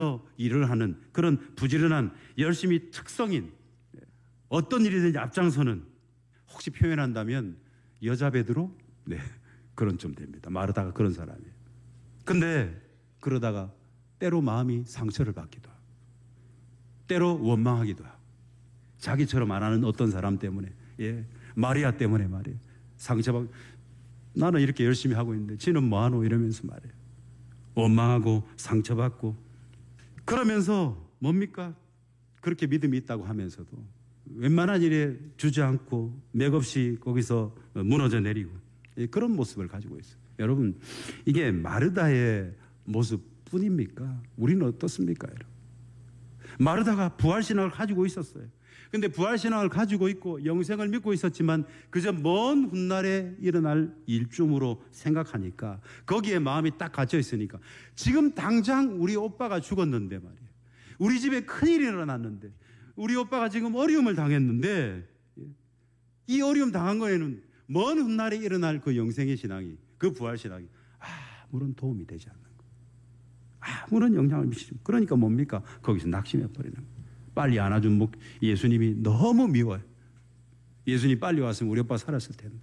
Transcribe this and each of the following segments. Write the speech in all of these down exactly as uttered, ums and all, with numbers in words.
일을 하는 그런 부지런한 열심히 특성인 어떤 일이든지 앞장서는, 혹시 표현한다면 여자 베드로? 네, 그런 좀 됩니다. 마르다가 그런 사람이에요. 근데 그러다가 때로 마음이 상처를 받기도 하고 때로 원망하기도 하고 자기처럼 안 하는 어떤 사람 때문에, 예, 마리아 때문에 말이에요. 상처받고, 나는 이렇게 열심히 하고 있는데 지는 뭐하노 이러면서 말이에요. 원망하고 상처받고, 그러면서 뭡니까? 그렇게 믿음이 있다고 하면서도 웬만한 일에 주저앉고 맥없이 거기서 무너져 내리고, 그런 모습을 가지고 있어요. 여러분, 이게 마르다의 모습뿐입니까? 우리는 어떻습니까? 여러분, 마르다가 부활신앙을 가지고 있었어요. 근데 부활신앙을 가지고 있고 영생을 믿고 있었지만 그저 먼 훗날에 일어날 일쯤으로 생각하니까, 거기에 마음이 딱 갇혀 있으니까, 지금 당장 우리 오빠가 죽었는데 말이에요, 우리 집에 큰일이 일어났는데, 우리 오빠가 지금 어려움을 당했는데, 이 어려움 당한 거에는 먼 훗날에 일어날 그 영생의 신앙이, 그 부활신앙이 아무런 도움이 되지 않는 거예요. 아무런 영향을 미치지. 그러니까 뭡니까? 거기서 낙심해 버리는 거예요. 빨리 안아준 목 예수님이 너무 미워요. 예수님 빨리 왔으면 우리 오빠 살았을 텐데.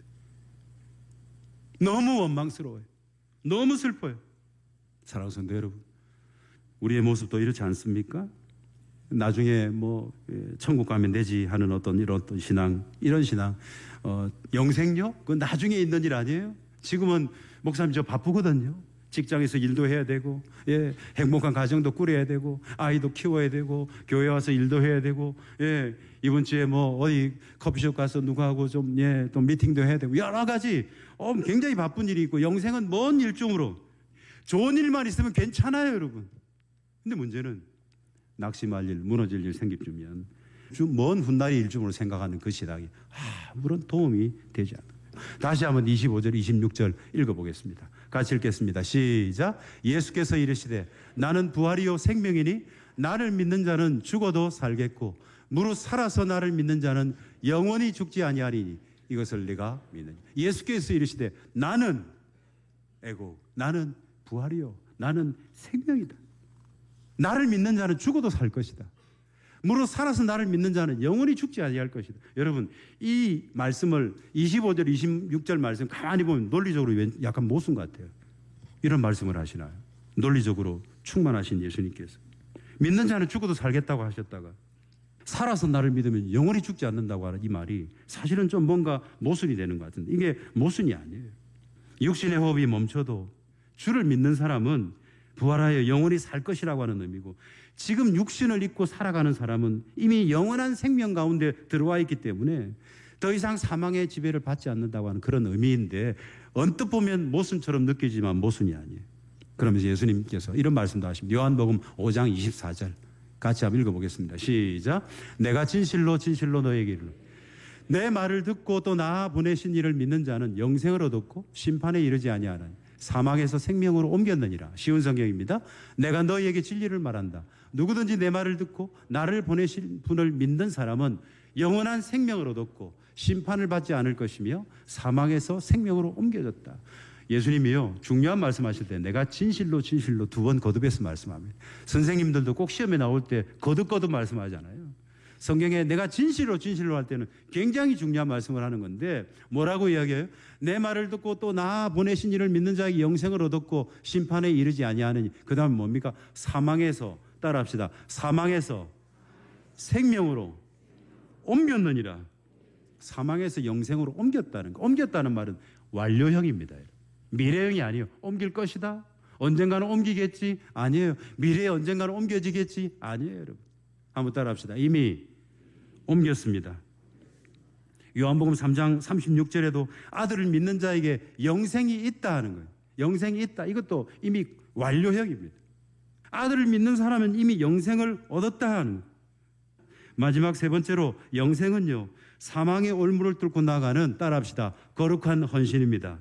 너무 원망스러워요. 너무 슬퍼요. 사랑하는 성도 여러분, 우리의 모습도 이렇지 않습니까? 나중에 뭐 천국 가면 되지 하는 어떤 이런 어떤 신앙, 이런 신앙, 어, 영생요? 그건 나중에 있는 일 아니에요? 지금은 목사님 저 바쁘거든요. 직장에서 일도 해야 되고, 예, 행복한 가정도 꾸려야 되고, 아이도 키워야 되고, 교회 와서 일도 해야 되고, 예, 이번 주에 뭐 어디 커피숍 가서 누구하고 좀, 예, 또 미팅도 해야 되고, 여러 가지, 어, 굉장히 바쁜 일이 있고, 영생은 먼 일중으로, 좋은 일만 있으면 괜찮아요, 여러분. 근데 문제는 낙심할 일, 무너질 일 생기면 먼 훗날의 일중으로 생각하는 그 신앙이 아무런 도움이 되지 않아요. 다시 한번 이십오 절, 이십육 절 읽어보겠습니다. 같이 읽겠습니다. 시작. 예수께서 이르시되 나는 부활이요 생명이니 나를 믿는 자는 죽어도 살겠고 무릇 살아서 나를 믿는 자는 영원히 죽지 아니하리니 이것을 내가 믿느니. 예수께서 이르시되 나는 에고 나는 부활이요 나는 생명이다. 나를 믿는 자는 죽어도 살 것이다. 무릇 살아서 나를 믿는 자는 영원히 죽지 아니할 것이다. 여러분, 이 말씀을 이십오 절, 이십육 절 말씀 가만히 보면 논리적으로 약간 모순 같아요. 이런 말씀을 하시나요? 논리적으로 충만하신 예수님께서 믿는 자는 죽어도 살겠다고 하셨다가 살아서 나를 믿으면 영원히 죽지 않는다고 하는 이 말이 사실은 좀 뭔가 모순이 되는 것 같은데, 이게 모순이 아니에요. 육신의 호흡이 멈춰도 주를 믿는 사람은 부활하여 영원히 살 것이라고 하는 의미고, 지금 육신을 입고 살아가는 사람은 이미 영원한 생명 가운데 들어와 있기 때문에 더 이상 사망의 지배를 받지 않는다고 하는 그런 의미인데, 언뜻 보면 모순처럼 느끼지만 모순이 아니에요. 그러면서 예수님께서 이런 말씀도 하십니다. 요한복음 오 장 이십사 절 같이 한번 읽어보겠습니다. 시작. 내가 진실로 진실로 너에게 이르노니 내 말을 듣고 또 나 보내신 이를 믿는 자는 영생을 얻었고 심판에 이르지 아니하나니 사망에서 생명으로 옮겼느니라. 쉬운 성경입니다. 내가 너희에게 진리를 말한다. 누구든지 내 말을 듣고 나를 보내신 분을 믿는 사람은 영원한 생명을 얻었고 심판을 받지 않을 것이며 사망에서 생명으로 옮겨졌다. 예수님이요, 중요한 말씀하실 때 내가 진실로 진실로 두 번 거듭해서 말씀합니다. 선생님들도 꼭 시험에 나올 때 거듭거듭 말씀하잖아요. 성경에 내가 진실로 진실로 할 때는 굉장히 중요한 말씀을 하는 건데, 뭐라고 이야기해요? 내 말을 듣고 또 나 보내신 이를 믿는 자에게 영생을 얻었고 심판에 이르지 아니하느니. 그 다음 뭡니까? 사망에서, 따라합시다. 사망에서 생명으로 옮겼느니라. 사망에서 영생으로 옮겼다는 거. 옮겼다는 말은 완료형입니다. 미래형이 아니에요. 옮길 것이다. 언젠가는 옮기겠지? 아니에요. 미래에 언젠가는 옮겨지겠지? 아니에요, 여러분. 한번 따라합시다. 이미 옮겼습니다. 요한복음 삼 장 삼십육 절에도 아들을 믿는 자에게 영생이 있다 하는 거예요. 영생이 있다. 이것도 이미 완료형입니다. 아들을 믿는 사람은 이미 영생을 얻었다 하는 거예요. 마지막 세 번째로 영생은요, 사망의 올무를 뚫고 나가는, 따라합시다, 거룩한 헌신입니다.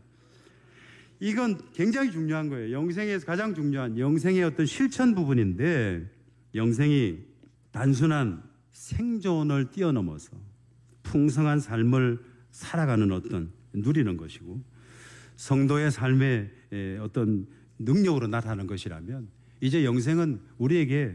이건 굉장히 중요한 거예요. 영생에서 가장 중요한 영생의 어떤 실천 부분인데, 영생이 단순한 생존을 뛰어넘어서 풍성한 삶을 살아가는 어떤 누리는 것이고, 성도의 삶의 어떤 능력으로 나타나는 것이라면 이제 영생은 우리에게